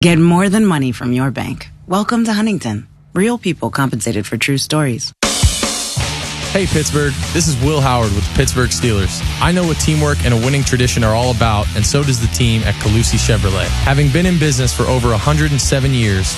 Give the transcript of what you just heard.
Get more than money from your bank. Welcome to Huntington. Real people compensated for true stories. Hey, Pittsburgh. This is Will Howard with the Pittsburgh Steelers. I know what teamwork and a winning tradition are all about, and so does the team at Calusi Chevrolet. Having been in business for over 107 years,